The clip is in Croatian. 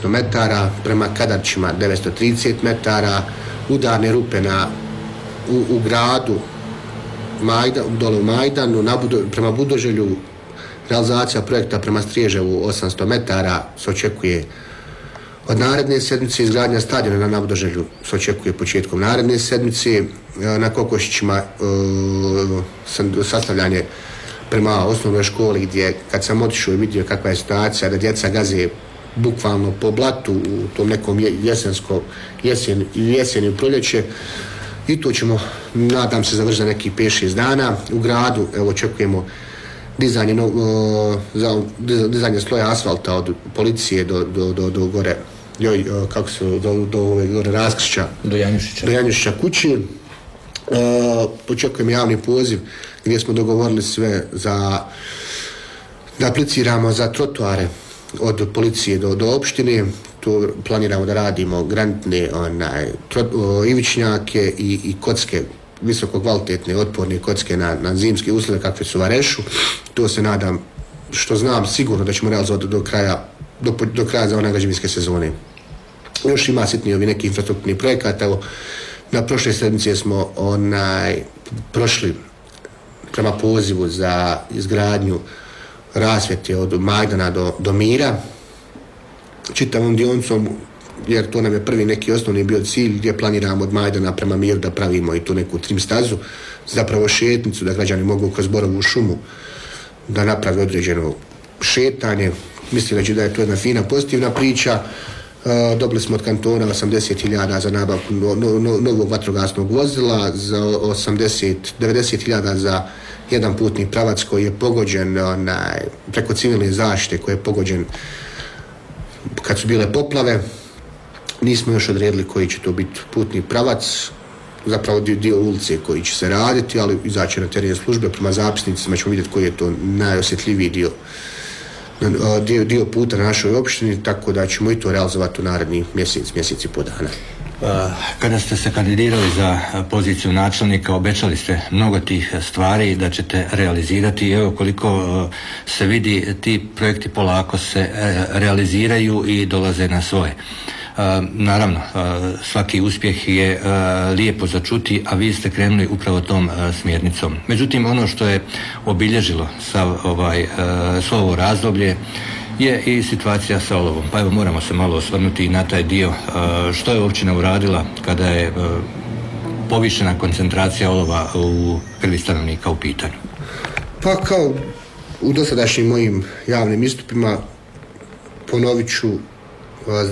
800 metara, prema Kadarčima 930 metara, udarne rupe u gradu, dole u Majdanu, prema Budoželju, realizacija projekta prema Striježevu 800 metara se očekuje od naredne sedmice, izgradnja stadiona na Budoželju se očekuje početkom naredne sedmice, na Kokošićima sastavljanje prema osnovnoj školi gdje kad sam otišao i vidio kakva je situacija, da djeca gaze bukvalno po blatu u tom nekom jeseni u proljeće, i to ćemo, nadam se, završiti za nekih 5-6 dana. U gradu evo očekujemo dizanje sloja asfalta od policije do gore, do gore Raskršća, do Janjušića kući. Očekujem javni poziv gdje smo dogovorili sve da apliciramo za trotoare od policije do opštine. Tu planiramo da radimo granitne ivičnjake i kocke, visoko kvalitetne, otporne kocke na zimske uslove kakve su u Varešu. To se nadam, što znam sigurno da ćemo realizovati do kraja za one građevinske sezone. Još ima sitni neki infrastrukturni projekat. Evo, na prošle sedmice smo prošli prema pozivu za izgradnju rasvjete od Majdana do Mira, čitavom dionicom, jer to nam je prvi neki osnovni bio cilj, gdje planiramo od Majdana prema Miru da pravimo i tu neku trim stazu, zapravo šetnicu, da građani mogu kroz Borovu šumu da napravi određeno šetanje. Mislim da je to jedna fina, pozitivna priča. Dobili smo od kantona 80.000 za nabavku novog vatrogasnog vozila, za 90.000 za jedan putni pravac koji je pogođen preko civilne zaštite, koji je pogođen kad su bile poplave. Nismo još odredili koji će to biti putni pravac, zapravo dio ulice koji će se raditi, ali izaći na teren službe. Prema zapisnicima ćemo vidjeti koji je to najosjetljiviji dio puta na našoj opštini, tako da ćemo i to realizovati u narednih mjesec i po dana. Kada ste se kandidirali za poziciju načelnika, obećali ste mnogo tih stvari da ćete realizirati. Evo, koliko se vidi, ti projekti polako se realiziraju i dolaze na svoje. Naravno, svaki uspjeh je lijepo za čuti, a vi ste krenuli upravo tom smjernicom. Međutim, ono što je obilježilo svo ovo razdoblje je i situacija sa olovom. Pa evo, moramo se malo osvrnuti i na taj dio. Što je općina uradila kada je povišena koncentracija olova u krvi stanovnika u pitanju? Pa kao u dosadašnjim mojim javnim istupima, ponovit ću,